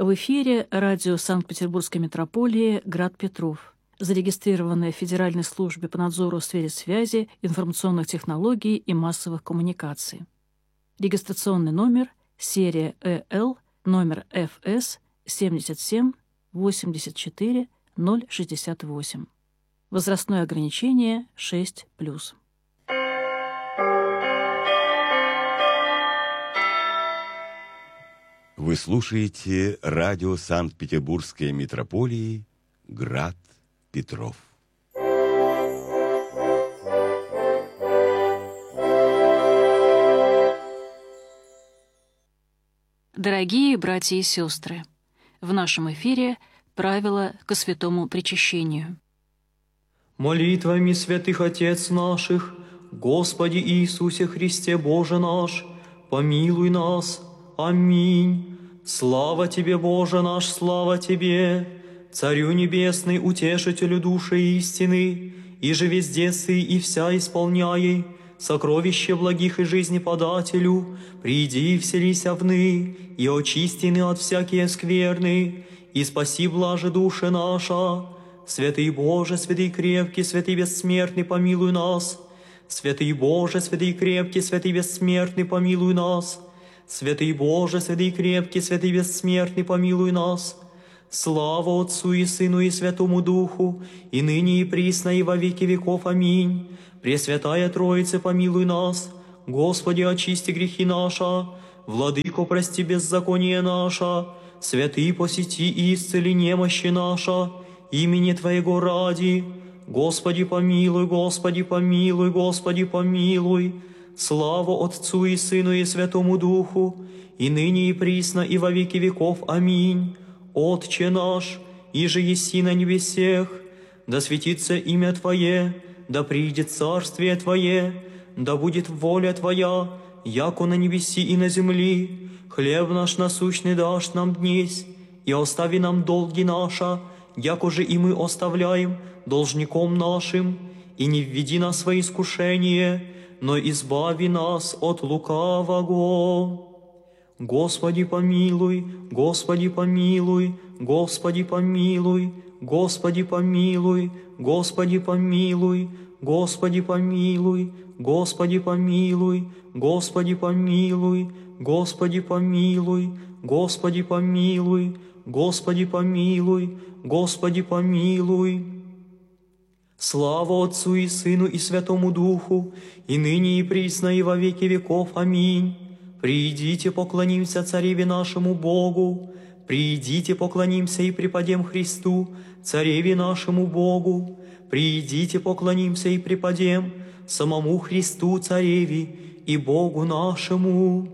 В эфире радио Санкт-Петербургской митрополии «Град Петров», зарегистрированное в Федеральной службе по надзору в сфере связи, информационных технологий и массовых коммуникаций. Регистрационный номер серия ЭЛ, номер ФС 77 84 068. Возрастное ограничение 6+. Вы слушаете радио Санкт-Петербургской митрополии «Град Петров». Дорогие братья и сестры, в нашем эфире правила ко святому причащению. Молитвами святых Отец наших, Господи Иисусе Христе Боже наш, помилуй нас. Аминь. Слава Тебе, Боже наш, слава Тебе, Царю Небесный, Утешителю души истины, и же везде сы и вся исполняй, сокровище благих и жизни подателю, приди и вселися вны, и очистины от всякие скверны, и спаси блаже души наша. Святый Боже, святый крепкий, святый бессмертный, помилуй нас. Святый Боже, святый крепкий, святый бессмертный, помилуй нас. Святый Боже, святый крепкий, святый бессмертный, помилуй нас. Слава Отцу и Сыну и Святому Духу, и ныне и присно и во веки веков. Аминь. Пресвятая Троица, помилуй нас. Господи, очисти грехи наши. Владыко, прости беззаконие наше. Святый, посети и исцели немощи наши. Имени Твоего ради. Господи, помилуй, Господи, помилуй, Господи, помилуй. Слава Отцу и Сыну и Святому Духу, и ныне и присно и во веки веков. Аминь. Отче наш, иже еси на небесех, да светится имя Твое, да придет царствие Твое, да будет воля Твоя, яко на небеси и на земли. Хлеб наш насущный дашь нам днесь, и остави нам долги наши, яко же и мы оставляем должником нашим, и не введи нас во искушение, но избави нас от лукавого. Господи помилуй, Господи помилуй, Господи помилуй, Господи помилуй, Господи помилуй, Господи помилуй, Господи помилуй, Господи помилуй, Господи помилуй, Господи помилуй, Господи помилуй, Господи помилуй. Слава Отцу и Сыну и Святому Духу, и ныне и присно и во веки веков. Аминь. Придите, поклонимся Цареве нашему Богу, придите, поклонимся и преподем Христу, Цареве нашему Богу, придите, поклонимся и преподем самому Христу, Цареве и Богу нашему.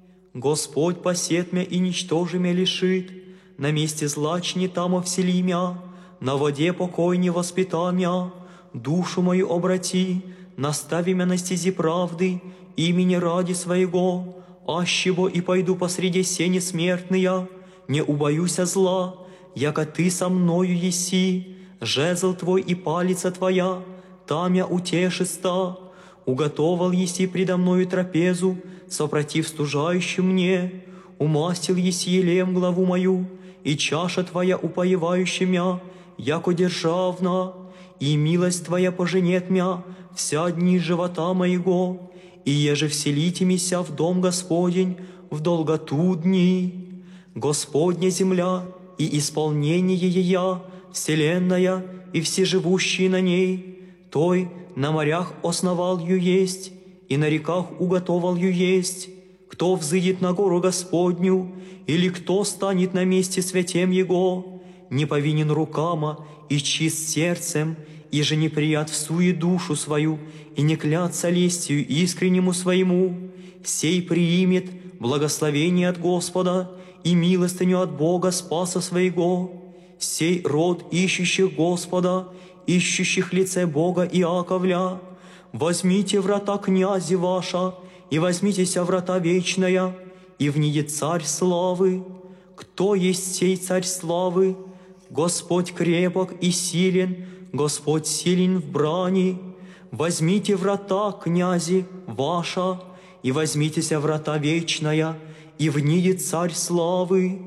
Господь посет мя и ничтожи мя лишит, на месте злачни тамо всели мя, на воде покой не воспита мя. Душу мою обрати, настави мя на стези правды, имени ради своего, ащего и пойду посреди сени смертные, не убоюся зла, яко Ты со мною еси, жезл Твой и палица Твоя, там я утешиста. Уготовал еси предо мною трапезу, сопротив стужающим мне, умастил еси елеем главу мою, и чаша Твоя упоевающая мя, яко державна, и милость Твоя поженет мя вся дни живота моего, и еже вселите мися в дом Господень в долготу дни. Господня земля и исполнение ея, вселенная и все живущие на ней, Той на морях основал ю есть, и на реках уготовал ю есть. Кто взыдет на гору Господню, или кто станет на месте святем Его, не повинен рукама и чист сердцем, и же не прият в суе душу свою, и не клятся лестью искреннему своему, сей приимет благословение от Господа и милостыню от Бога Спаса своего. Сей род ищущих Господа, ищущих лице Бога Иаковля. Возьмите врата князи ваша, и возьмитеся врата вечная, и внидет Царь славы. Кто есть сей Царь славы? Господь крепок и силен, Господь силен в брани. Возьмите врата, князи, ваша, и возьмитеся врата вечная, и внидет Царь славы.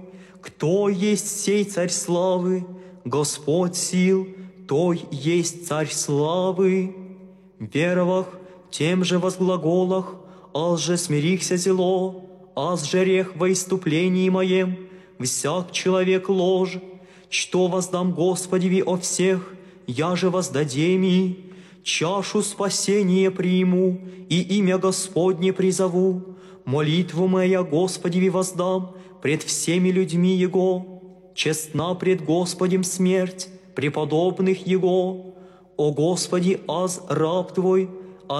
кто есть сей Царь славы? Господь сил, Той есть Царь славы. Веровах, тем же возглаголах, аз же смирихся зело, аз же рех во иступлении моем, всяк человек ложь, что воздам Господеви о всех, я же воздадем и чашу спасения приму, и имя Господне призову, молитву моя Господеви воздам пред всеми людьми Его, честна пред Господем смерть преподобных Его. О Господи, аз раб Твой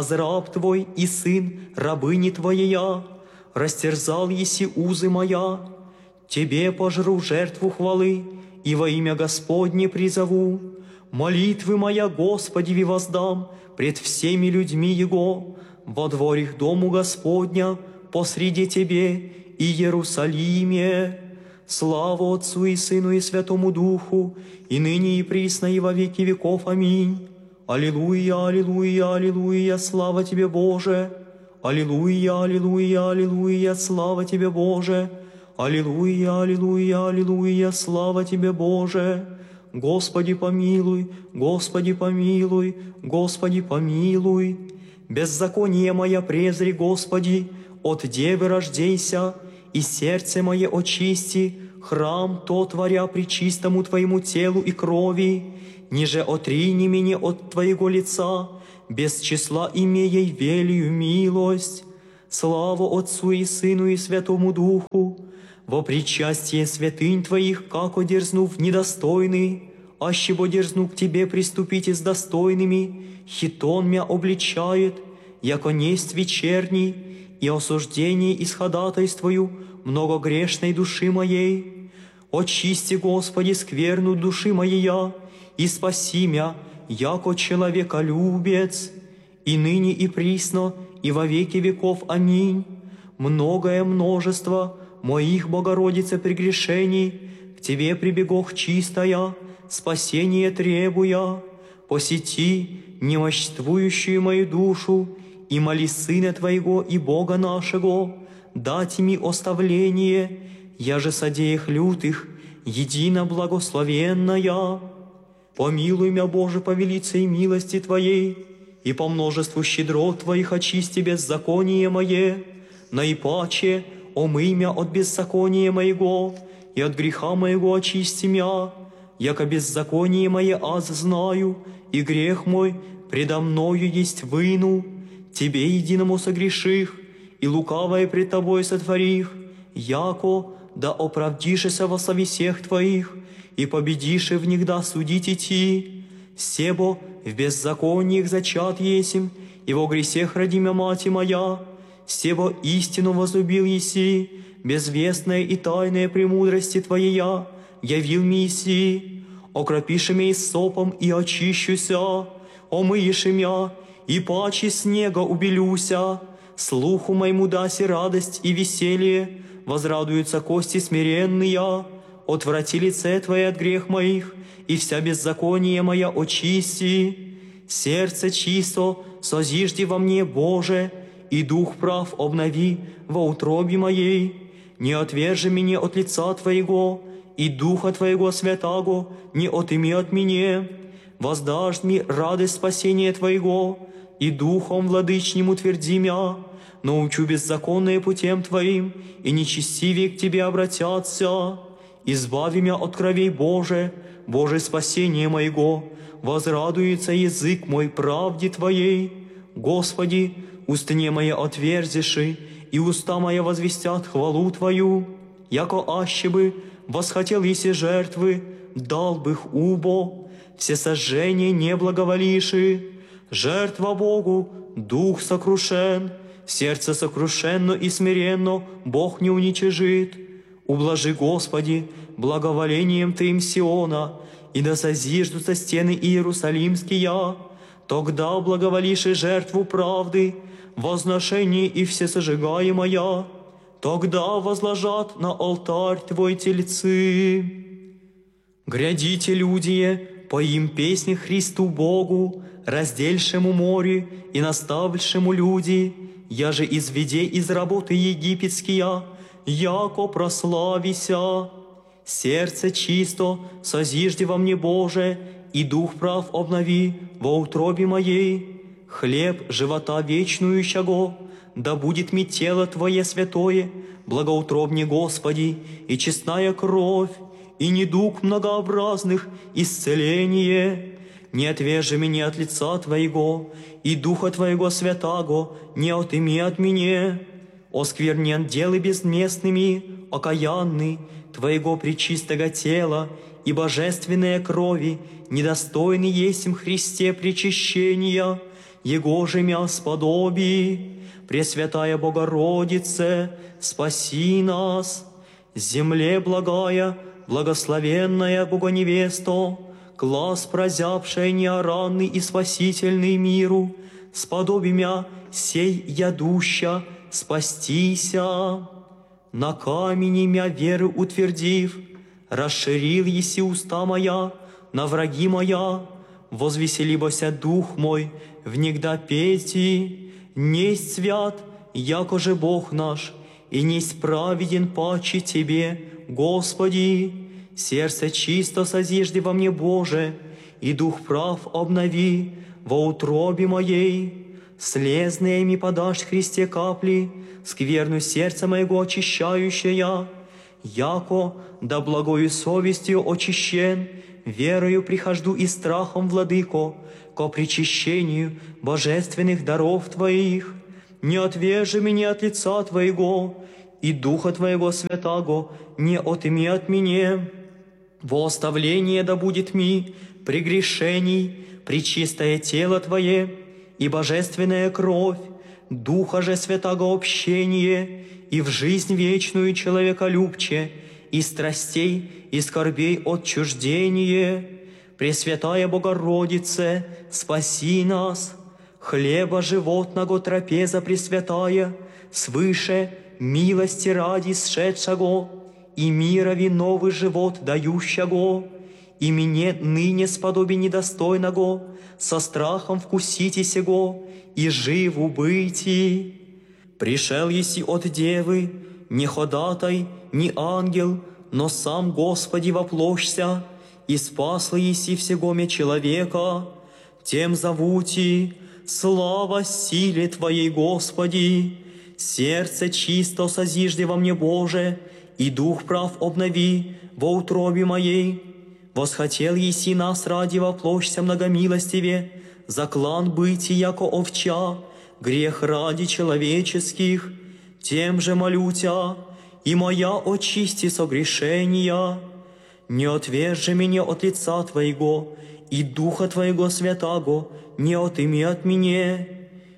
и сын рабыни Твоя, растерзал еси узы моя, Тебе пожру жертву хвалы, и во имя Господне призову. Молитвы моя Господеви воздам пред всеми людьми Его, во дворях дому Господня, посреди Тебе и Иерусалиме. Слава Отцу и Сыну и Святому Духу, и ныне и присно и во веки веков. Аминь. Аллилуйя, аллилуйя, аллилуйя, слава Тебе, Боже! Аллилуйя, аллилуйя, аллилуйя, слава Тебе, Боже! Аллилуйя, аллилуйя, аллилуйя, слава Тебе, Боже! Господи помилуй, Господи помилуй, Господи помилуй! Беззаконие мое презри, Господи, от девы рождейся, и сердце мое очисти, храм то творя пречистому Твоему телу и крови, ниже отрини меня от Твоего лица, без числа имея велию милость. Слава Отцу и Сыну и Святому Духу, во причастие святынь Твоих, как одерзнув недостойный, ащебо дерзну к Тебе приступить с достойными, хитон мя обличает, яко несть вечерний, и осуждение исходатайствую многогрешной души моей. Очисти, Господи, скверну души моей, и спаси мя, яко человеколюбец, и ныне и присно, и во веки веков. Аминь. Многое множество моих, Богородице, прегрешений, к Тебе прибегох чистая, спасение требуя. Посети немощствующую мою душу, и моли Сына Твоего и Бога нашего, дать ми оставление, я же содеях лютых, едино благословенная. Помилуй мя, Боже, по велицей милости Твоей, и по множеству щедрот Твоих очисти беззаконие мое, наипаче омый мя от беззакония моего, и от греха моего очисти мя, яко беззаконие мое аз знаю, и грех мой предо мною есть выну. Тебе единому согреших, и лукавое пред Тобой сотворих, яко да оправдишеся во славе всех Твоих, и победиши в них да судить идти. Себо в беззакониях зачат есим, и во гресех родимя мати моя, себо истину возлюбил еси, безвестная и тайная премудрости Твоя, явил ми еси, окропиши мя иссопом и очищуся, омыиши мя, и паче снега убелюся, слуху моему даси радость и веселье, возрадуются кости смиренные, отврати лице Твое от грех моих, и вся беззаконие моя очисти. Сердце чисто созижди во мне, Боже, и дух прав обнови во утробе моей. Не отвержи меня от лица Твоего, и Духа Твоего святаго не отыми от меня. Воздашь мне радость спасения Твоего, и Духом владычним утверди мя, научу беззаконные путем Твоим, и нечестивее к Тебе обратятся. Избави мя от кровей, Боже, Боже спасение моего, возрадуется язык мой правде Твоей. Господи, устне моя отверзиши, и уста моя возвестят хвалу Твою. Яко аще бы восхотел еси жертвы, дал бы их убо, все сожжения не благоволиши. Жертва Богу, дух сокрушен, сердце сокрушенно и смиренно Бог не уничижит. Ублажи, Господи, благоволением Твоим Сиона, и да созиждутся стены Иерусалимские. Тогда благоволишь и жертву правды, возношение и всесожигаемое. Тогда возложат на алтарь Твой тельцы. Грядите, люди, поим песни Христу Богу, раздельшему море и наставльшему люди, я же изведе из работы египетские, яко прославися. сердце чисто созижди во мне, Боже, и дух прав обнови во утробе моей. Хлеб живота вечнующего, да будет ми тело Твое святое, благоутробне, Господи, и честная кровь, и недуг многообразных исцеление. Не отвержи меня от лица Твоего, и Духа Твоего святаго не отыми от меня. Осквернен делы безместными, окаянный Твоего пречистого тела и божественной крови, недостойный есмь Христе причащения, Его же мя сподоби. Пресвятая Богородице, спаси нас. Земле благая, благословенная Богоневесто, глаз прозябшая неоранный и спасительный миру, сподоби мя сей ядуща, спастися. На камени мя веры утвердив, расширил еси уста моя на враги моя, возвеселибося дух мой, внегда пейте. Несть свят, яко же Бог наш, и несть праведен паче Тебе, Господи. Сердце чисто созижди во мне, Боже, и дух прав обнови во утробе моей. Слезные ми подашь, Христе, капли, скверну сердца моего очищающая, яко да благою совестью очищен, верою прихожду и страхом, Владыко, ко причащению божественных даров Твоих. Не отвержи меня от лица Твоего, и Духа Твоего святаго не отыми от меня. Во оставление да будет ми прегрешений пречистое тело Твое и божественная кровь, Духа же святаго общение, и в жизнь вечную человеколюбче, и страстей, и скорбей отчуждение. Пресвятая Богородице, спаси нас. Хлеба животного трапеза пресвятая, свыше милости ради сшедшего, и мирови новый живот дающего, и мне ныне сподоби недостойного, со страхом вкусите сего, и живу быти. Пришел еси от девы, не ходатай, не ангел, но сам Господи воплощся, и спасла еси всегоме человека. Тем зовути, слава силе Твоей, Господи. Сердце чисто созижди во мне, Боже, и дух прав обнови во утробе моей. Восхотел еси нас ради воплощся многомилостиве, за клан быти, яко овча, грех ради человеческих. Тем же молю Тя, и моя очисти согрешения. Не отвержи меня от лица Твоего, и Духа Твоего святаго не отыми от меня.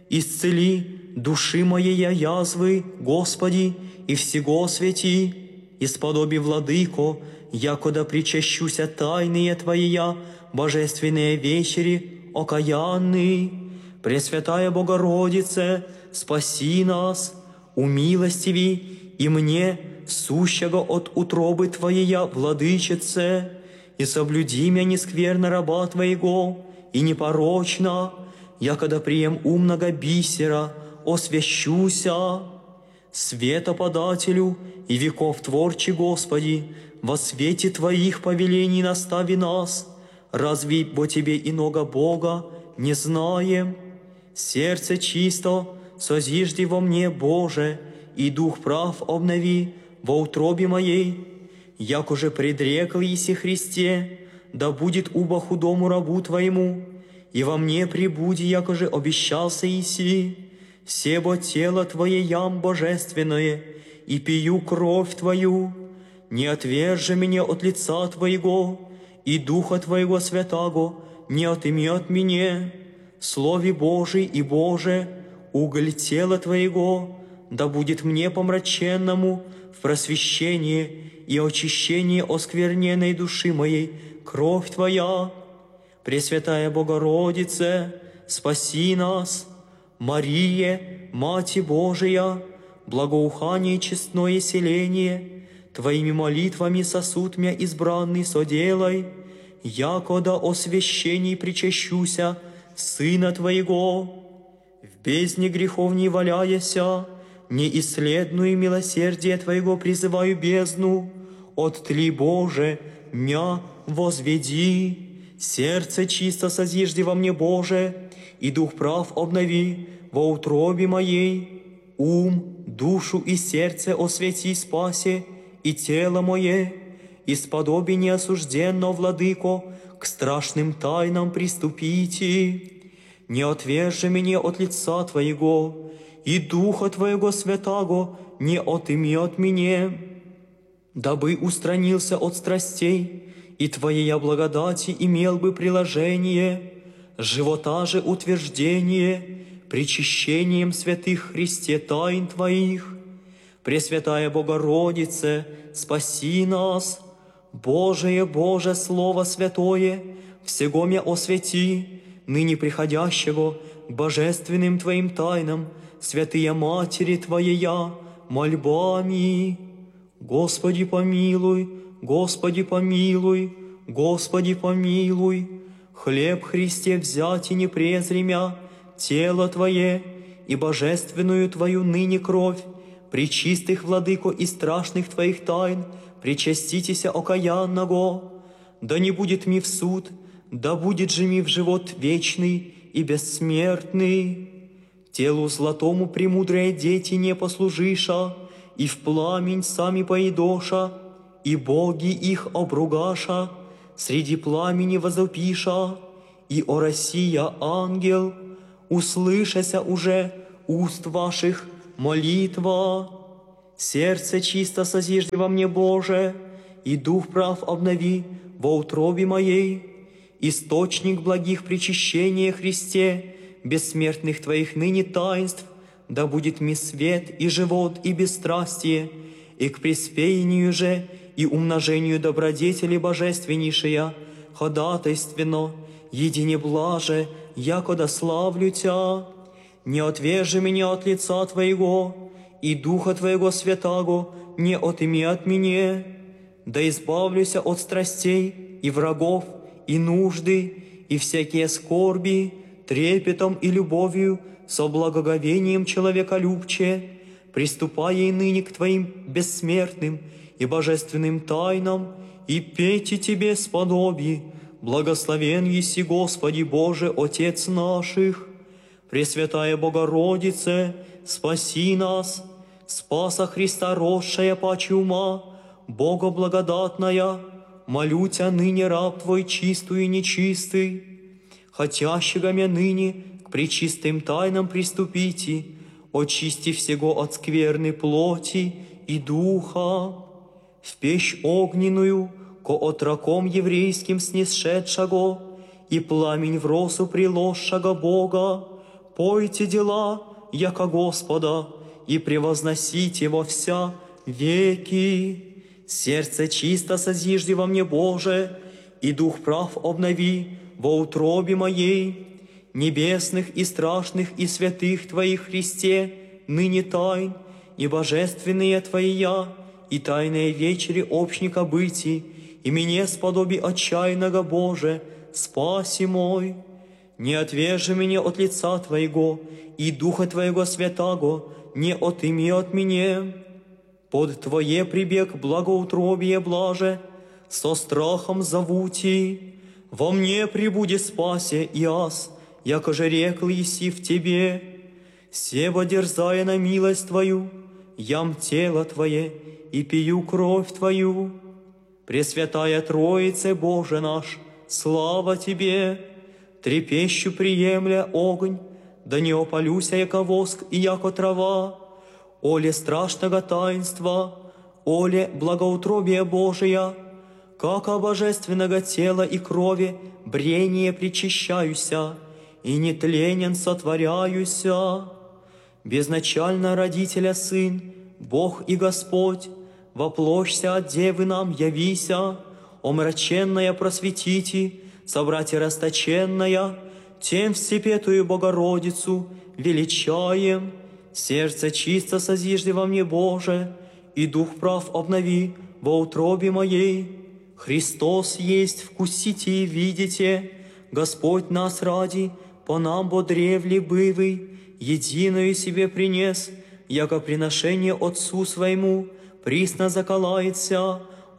Исцели души моей язвы, Господи, и всего свети, и сподоби, Владыко, якода причащуся тайные Твоя, божественные вечери, окаянный. Пресвятая Богородице, спаси нас, умилостиви и мне, сущего от утробы Твоя, Владычице, и соблюди меня нескверно раба Твоего, и непорочно, якода прием умного бисера, освящуся. Светоподателю и веков творче, Господи, во свете Твоих повелений настави нас, разве бо Тебе иного Бога не знаем? Сердце чисто созижди во мне, Боже, и дух прав обнови во утробе моей. Як уже предрекал еси Христе, да будет убо худому рабу Твоему, и во мне прибуди, як уже обещался еси. Себо тело Твое ям божественное, и пью кровь Твою. Не отвержи меня от лица Твоего, и Духа Твоего святаго не отыми от меня. Слове Божий и Боже, уголь тела Твоего, да будет мне помраченному в просвещение и очищение оскверненной души моей кровь Твоя. Пресвятая Богородице, спаси нас. Мария, Мати Божия, благоухание и честное селение, Твоими молитвами сосуд мя избранный соделай, якода освящении причащуся Сына Твоего. В бездне грехов не валяяся, неисследную милосердие Твоего призываю бездну, от тли, Боже, мя возведи. Сердце чисто созижди во мне, Боже, и дух прав обнови во утробе моей. Ум, душу и сердце освети, спаси, и тело мое, исподоби неосужденно, владыко, к страшным тайнам приступите. Не отвержи меня от лица Твоего, и Духа Твоего Святаго не отыми от меня, дабы устранился от страстей, и Твоей благодати имел бы приложение, живота же утверждение, причащением святых Христе тайн Твоих. Пресвятая Богородице, спаси нас. Божие, Боже, Слово Святое, всего мя освети, ныне приходящего к божественным Твоим тайнам, святые Матери Твоея, мольбами. Господи помилуй, Господи помилуй, Господи помилуй. Хлеб Христе взять и не презремя, тело Твое и божественную Твою ныне кровь, пречистых, владыко, и страшных Твоих тайн, причаститеся окаянного. Да не будет ми в суд, да будет же ми в живот вечный и бессмертный. Телу златому премудрые дети не послужиша, и в пламень сами поедоша, и боги их обругаша, среди пламени возопиша, и о Россия ангел, услышася уже уст ваших молитва. Сердце чисто созижди во мне, Боже, и дух прав обнови во утробе моей. Источник благих причащения Христе, бессмертных Твоих ныне таинств, да будет ми свет и живот и бесстрастие, и к преспеянию же и умножению добродетели божественнейшая, ходатайственно, едине блаже, якода славлю Тя. Не отвержи меня от лица Твоего, и Духа Твоего Святаго не отыми от меня, да избавлюся от страстей и врагов, и нужды, и всякие скорби, трепетом и любовью, со благоговением человеколюбче, приступая и ныне к Твоим бессмертным и божественным тайнам, и пейте Тебе сподоби, благословен еси, Господи Боже, Отец наших. Пресвятая Богородице, спаси нас, спаса Христа росшая паче ума, Бога благодатная, молю Тя ныне раб Твой чистую и нечистый, хотящего мя ныне к пречистым тайнам приступите, очисти всего от скверны плоти и духа, в печь огненную, ко отроком еврейским снисшедшего, и пламень в росу приложшего Бога, пойте дела, яко Господа, и превозносите во вся веки. Сердце чисто созижди во мне, Боже, и дух прав обнови во утробе моей. Небесных и страшных и святых Твоих Христе, ныне тайн, и божественные Твоя, и тайные вечери общника быти, и мне сподоби отчаянного, Боже, спаси мой. Не отвержи меня от лица Твоего, и Духа Твоего Святаго не отыми от меня. Под Твое прибег благоутробие блаже, со страхом зовути, во мне прибуди спасе и аз, яко же рекл еси в Тебе. Себо дерзая на милость Твою, ям тело Твое и пью кровь Твою. Пресвятая Троице, Боже наш, слава Тебе! Трепещу приемля огонь, да не опалюся, яко воск и яко трава. Оле страшного таинства, оле благоутробия Божия, как о божественного тела и крови брение причащаюся, и нетленен сотворяюся. Безначально родителя Сын, Бог и Господь, воплощся от Девы нам явися, омраченная просветите, собратья расточенная, тем всепетую Богородицу величаем. Сердце чисто созижди во мне, Боже, и дух прав обнови во утробе моей. Христос есть, вкусите и видите, Господь нас ради, по нам бодревли бывый, единую себе принес, яко приношение Отцу Своему, присно заколается,